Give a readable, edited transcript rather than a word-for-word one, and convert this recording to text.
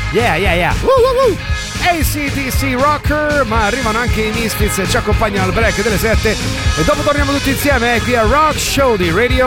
Yeah, yeah, yeah. ACDC Rocker, ma arrivano anche i Misfits e ci accompagnano al break delle 7 e dopo torniamo tutti insieme qui a Rock Show di Radio